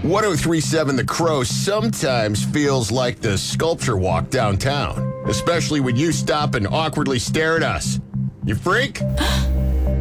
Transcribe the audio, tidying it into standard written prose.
1037 The Crow sometimes feels like the sculpture walk downtown, especially when you stop and awkwardly stare at us. You freak?